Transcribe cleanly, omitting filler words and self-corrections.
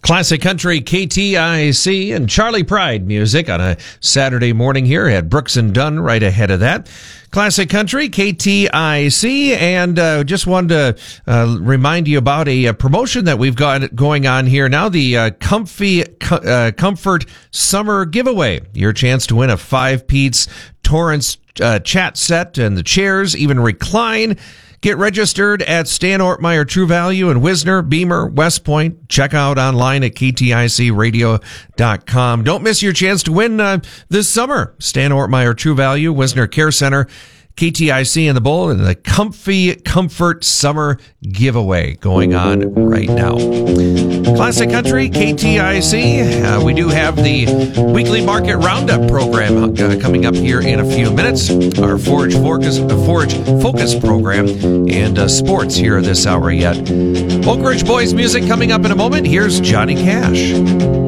Classic Country KTIC and Charlie Pride music on a Saturday morning here. Had Brooks and Dunn right ahead of that. Classic Country KTIC, and just wanted to remind you about a promotion that we've got going on here now, the Comfort Summer Giveaway. Your chance to win a 5-piece Torrance chat set, and the chairs even recline. Get registered at Stan Ortmeyer True Value in Wisner, Beamer, West Point. Check out online at kticradio.com. Don't miss your chance to win this summer. Stan Ortmeyer True Value, Wisner Care Center, KTIC in the Bowl, and the Comfort Summer Giveaway going on right now. Classic Country, KTIC. We do have the weekly market roundup program coming up here in a few minutes. Our Forage Focus program, and sports here this hour yet. Oak Ridge Boys music coming up in a moment. Here's Johnny Cash.